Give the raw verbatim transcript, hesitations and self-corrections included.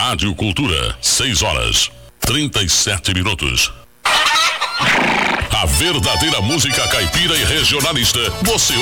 Rádio Cultura, seis horas, trinta e sete minutos. A verdadeira música caipira e regionalista você